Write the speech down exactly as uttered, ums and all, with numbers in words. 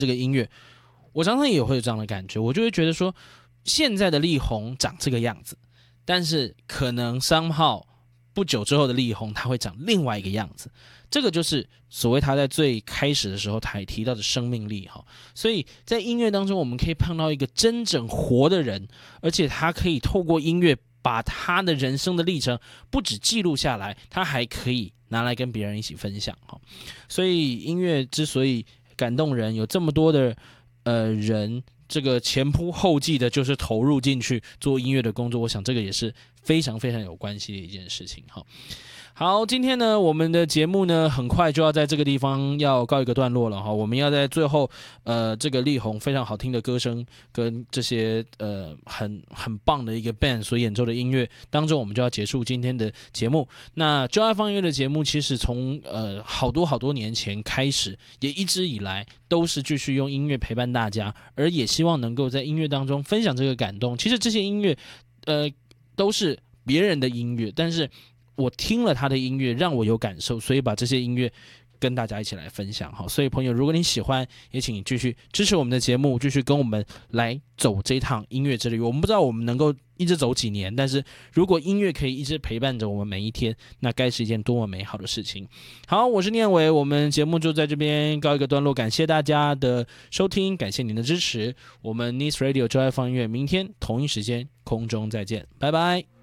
这个音乐，我常常也会有这样的感觉，我就会觉得说，现在的力宏长这个样子，但是可能somehow不久之后的力宏他会长另外一个样子，这个就是所谓他在最开始的时候他也提到的生命力哈。所以在音乐当中，我们可以碰到一个真正活的人，而且他可以透过音乐把他的人生的历程不只记录下来，他还可以拿来跟别人一起分享哈。所以音乐之所以感动人，有这么多的呃人，这个前仆后继的，就是投入进去做音乐的工作，我想这个也是非常非常有关系的一件事情哈。好，今天呢，我们的节目呢，很快就要在这个地方要告一个段落了哈。我们要在最后，呃，这个力宏非常好听的歌声跟这些呃很很棒的一个 band 所演奏的音乐当中，我们就要结束今天的节目。那就爱放音乐的节目，其实从呃好多好多年前开始，也一直以来都是继续用音乐陪伴大家，而也希望能够在音乐当中分享这个感动。其实这些音乐，呃，都是别人的音乐，但是我听了他的音乐，让我有感受，所以把这些音乐跟大家一起来分享哈。所以朋友，如果你喜欢，也请你继续支持我们的节目，继续跟我们来走这趟音乐之旅。我们不知道我们能够一直走几年，但是如果音乐可以一直陪伴着我们每一天，那该是一件多么美好的事情。好，我是念伟，我们节目就在这边告一个段落，感谢大家的收听，感谢您的支持。我们 Nice Radio 就爱放音乐，明天同一时间空中再见，拜拜。